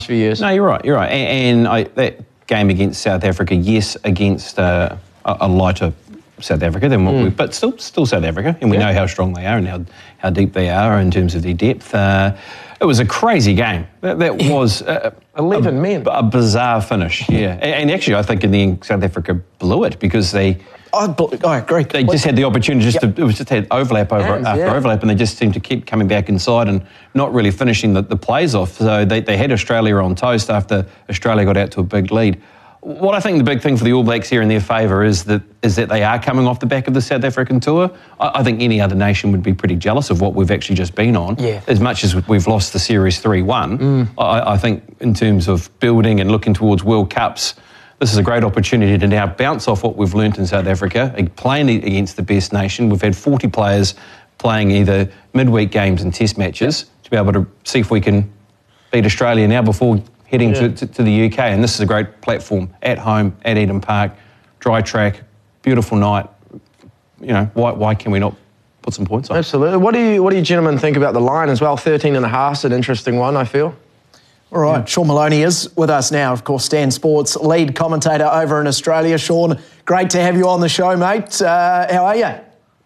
few years. No, you're right. And that game against South Africa, yes, against a lighter South Africa than what but still South Africa, and we know how strong they are and how deep they are in terms of their depth. It was a crazy game. That was 11 men. A bizarre finish, yeah. And actually, I think in the end, South Africa blew it because I agree. They just had the opportunity. It was just had overlap after overlap, and they just seemed to keep coming back inside and not really finishing the plays off. So they had Australia on toast after Australia got out to a big lead. What I think the big thing for the All Blacks here in their favour is that they are coming off the back of the South African tour. I think any other nation would be pretty jealous of what we've actually just been on. Yeah. As much as we've lost the series 3-1, I think in terms of building and looking towards World Cups, this is a great opportunity to now bounce off what we've learnt in South Africa, playing against the best nation. We've had 40 players playing either midweek games and test matches to be able to see if we can beat Australia now before heading to the UK, and this is a great platform at home at Eden Park, dry track, beautiful night. You know, why can we not put some points on? Absolutely. What do you gentlemen think about the line as well? 13.5 is an interesting one, I feel. All right, Sean Maloney is with us now, of course, Stan Sports lead commentator over in Australia. Sean, great to have you on the show, mate. How are you?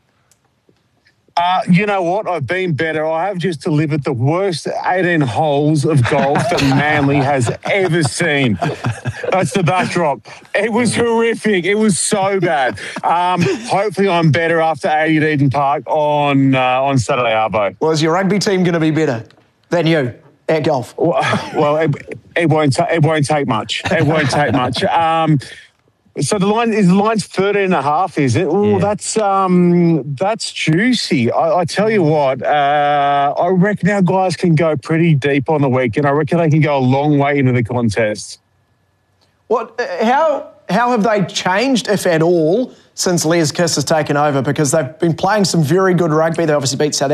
You know what? I've been better. I have just delivered the worst 18 holes of golf that Manly has ever seen. That's the backdrop. It was horrific. It was so bad. Hopefully I'm better after 80 at Eden Park on Saturday, Arvo. Well, is your rugby team going to be better than you at golf? Well, it won't take much. It won't take much. So the line's 13.5, is it? Oh, yeah. That's juicy. I tell you what, I reckon our guys can go pretty deep on the weekend. I reckon they can go a long way into the contest. How have they changed, if at all, since Les Kiss has taken over? Because they've been playing some very good rugby. They obviously beat South